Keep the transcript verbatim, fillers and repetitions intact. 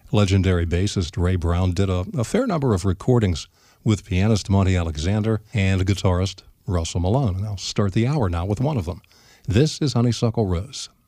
Legendary bassist Ray Brown did a, a fair number of recordings with pianist Monty Alexander and guitarist Russell Malone. And I'll start the hour now with one of them. This is Honeysuckle Rose.